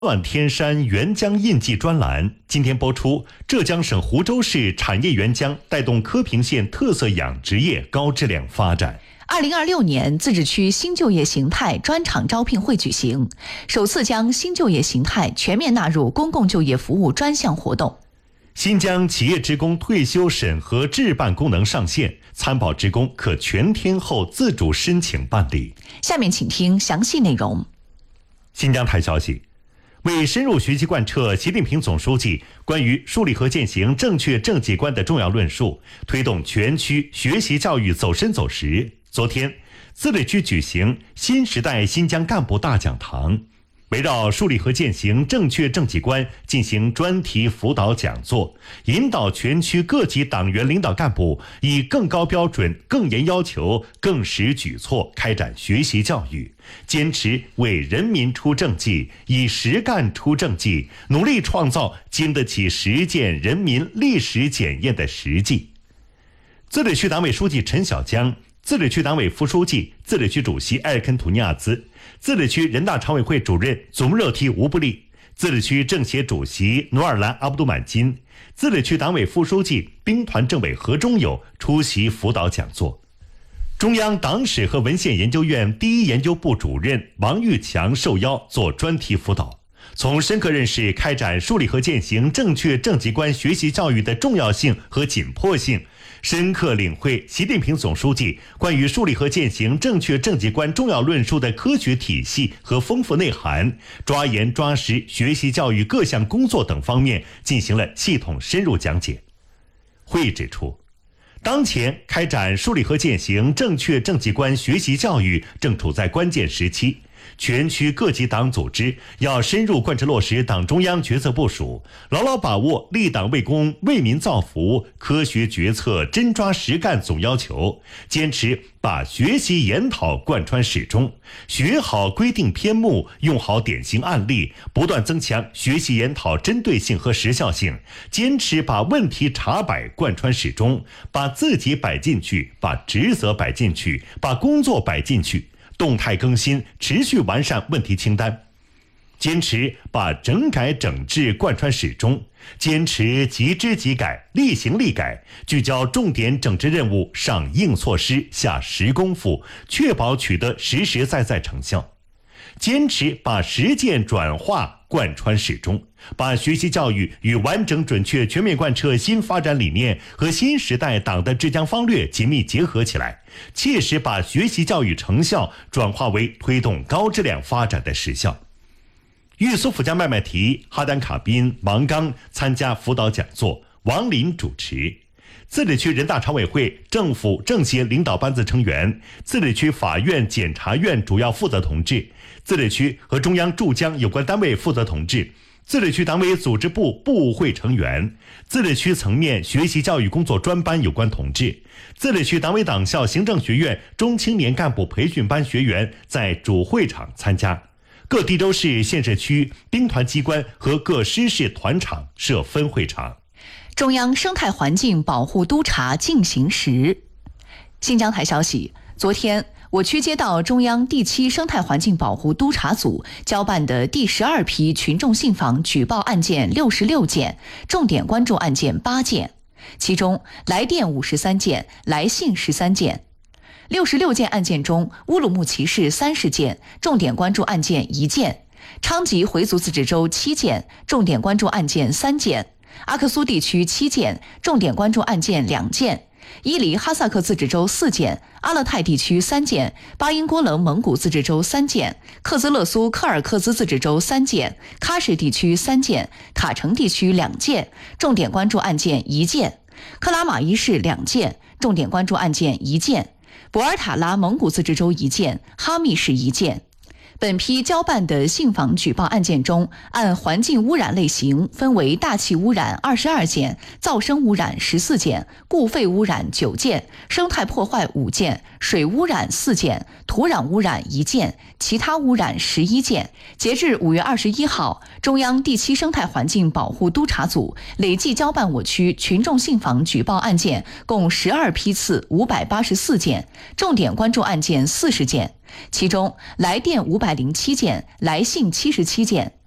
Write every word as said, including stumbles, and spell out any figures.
万天山沅江印记专栏今天播出，浙江省湖州市产业园江带动科平县特色养殖业高质量发展。 二零二六年自治区新就业形态专场招聘会举行，首次将新就业形态全面纳入公共就业服务专项活动。 新疆企业职工退休审核置办功能上线，参保职工可全天候自主申请办理。 下面请听详细内容。 新疆台消息，为深入学习贯彻习近平总书记关于树立和践行正确政绩观的重要论述，推动全区学习教育走深走实，昨天，自治区举行新时代新疆干部大讲堂，围绕树立和践行正确政绩观进行专题辅导讲座，引导全区各级党员领导干部以更高标准、更严要求、更实举措开展学习教育，坚持为人民出政绩，以实干出政绩，努力创造经得起实践人民历史检验的实际。自治区党委书记陈小江、自治区党委副书记、自治区主席埃尔肯图尼亚兹、自治区人大常委会主任祖木热提吴布利、自治区政协主席努尔兰阿卜杜满金、自治区党委副书记、兵团政委何忠友出席辅导讲座。中央党史和文献研究院第一研究部主任王玉强受邀做专题辅导，从深刻认识开展树立和践行正确政绩观学习教育的重要性和紧迫性，深刻领会习近平总书记关于树立和践行正确政绩观重要论述的科学体系和丰富内涵，抓严抓实学习教育各项工作等方面进行了系统深入讲解。会议指出，当前开展树立和践行正确政绩观学习教育正处在关键时期，全区各级党组织要深入贯彻落实党中央决策部署，牢牢把握立党为公、为民造福、科学决策、真抓实干总要求，坚持把学习研讨贯穿始终，学好规定篇目，用好典型案例，不断增强学习研讨针对性和时效性，坚持把问题查摆贯穿始终，把自己摆进去，把职责摆进去，把工作摆进去，动态更新，持续完善问题清单，坚持把整改整治贯穿始终，坚持即知即改、立行立改，聚焦重点整治任务，上硬措施、下实功夫，确保取得实实在在成效。坚持把实践转化贯穿始终，把学习教育与完整准确全面贯彻新发展理念和新时代党的治疆方略紧密结合起来，切实把学习教育成效转化为推动高质量发展的实效。玉苏府江麦麦提、哈丹卡宾、王刚参加辅导讲座，王林主持。自治区人大常委会政府政协领导班子成员、自治区法院检察院主要负责同志、自治区和中央驻疆有关单位负责同志、自治区党委组织部部务会成员、自治区层面学习教育工作专班有关同志、自治区党委党校行政学院中青年干部培训班学员在主会场参加。各地州市县市区兵团机关和各师事团场设分会场。 中央生态环境保护督查进行时。新疆台消息，昨天我区接到中央第七生态环境保护督查组交办的第十二批群众信访举报案件六十六件，重点关注案件八件，其中来电五十三件，来信十三件。六十六件案件中，乌鲁木齐市三十件，重点关注案件一件；昌吉回族自治州七件，重点关注案件三件；阿克苏地区七件，重点关注案件两件；伊犁哈萨克自治州四件，阿勒泰地区三件，巴音郭楞蒙古自治州三件，克孜勒苏柯尔克孜自治州三件，喀什地区三件，塔城地区两件，重点关注案件一件；克拉玛依市两件，重点关注案件一件；博尔塔拉蒙古自治州一件，哈密市一件。本批交办的信访举报案件中，按环境污染类型分为大气污染二十二件，噪声污染十四件，固废污染九件，生态破坏五件，水污染四件，土壤污染一件，其他污染十一件。截至五月二十一号，中央第七生态环境保护督查组累计交办我区群众信访举报案件共十二批次五百八十四件，重点关注案件四十件。其中来电五百零七件，来信七十七件。